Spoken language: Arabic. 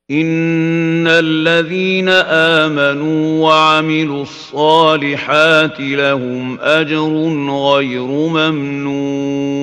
إن الذين آمنوا وعملوا الصالحات لهم أجر غير ممنون.